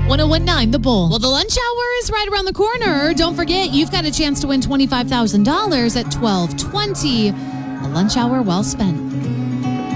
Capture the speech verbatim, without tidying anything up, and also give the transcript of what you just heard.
one oh one point nine The Bull. Well, the lunch hour is right around the corner. Don't forget, you've got a chance to win twenty-five thousand dollars at twelve twenty. A lunch hour well spent.